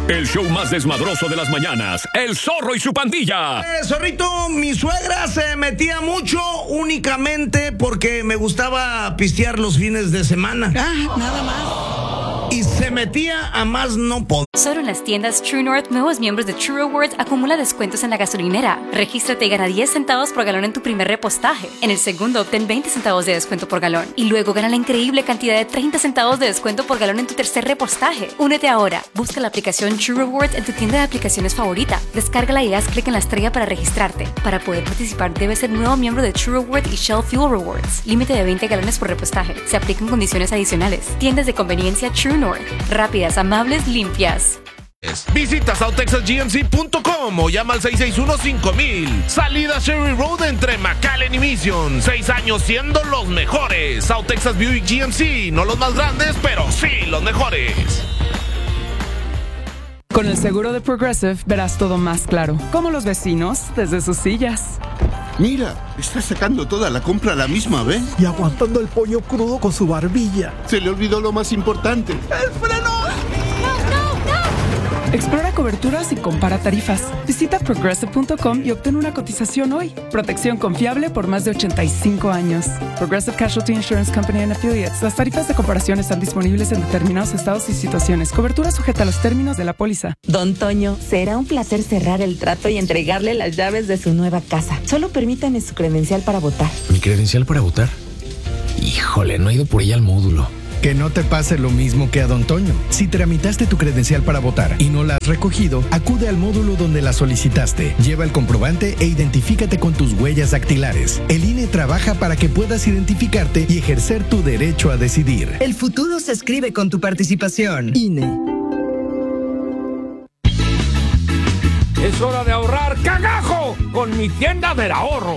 El show más desmadroso de las mañanas, El Zorro y su pandilla. Zorrito, mi suegra se metía mucho únicamente porque me gustaba pistear los fines de semana. Nada más. Y se metía a más no poder. Solo en las tiendas True North, nuevos miembros de True Rewards acumula descuentos en la gasolinera. Regístrate y gana 10 centavos por galón en tu primer repostaje. En el segundo, obtén 20 centavos de descuento por galón. Y luego gana la increíble cantidad de 30 centavos de descuento por galón en tu tercer repostaje. Únete ahora. Busca la aplicación True Rewards en tu tienda de aplicaciones favorita. Descárgala y haz clic en la estrella para registrarte. Para poder participar, debes ser nuevo miembro de True Rewards y Shell Fuel Rewards. Límite de 20 galones por repostaje. Se aplican condiciones adicionales. Tiendas de conveniencia True North. Rápidas, amables, limpias. Visita SouthTexasGMC.com o llama al 661-5000. Salida Sherry Road entre McAllen y Mission. 6 años siendo los mejores. South Texas Buick GMC. No los más grandes, pero sí los mejores. Con el seguro de Progressive verás todo más claro, como los vecinos desde sus sillas. Mira, está sacando toda la compra a la misma vez. Y aguantando el pollo crudo con su barbilla. Se le olvidó lo más importante. ¡El freno! Explora coberturas y compara tarifas. Visita Progressive.com y obtén una cotización hoy. Protección confiable por más de 85 años. Progressive Casualty Insurance Company and Affiliates. Las tarifas de comparación están disponibles en determinados estados y situaciones. Cobertura sujeta a los términos de la póliza. Don Toño, será un placer cerrar el trato y entregarle las llaves de su nueva casa. Solo permítame su credencial para votar. ¿Mi credencial para votar? Híjole, no he ido por ella al módulo. Que no te pase lo mismo que a Don Toño. Si tramitaste tu credencial para votar y no la has recogido, acude al módulo donde la solicitaste. Lleva el comprobante e identifícate con tus huellas dactilares. El INE trabaja para que puedas identificarte y ejercer tu derecho a decidir. El futuro se escribe con tu participación. INE. Es hora de ahorrar cagajo con mi tienda del ahorro.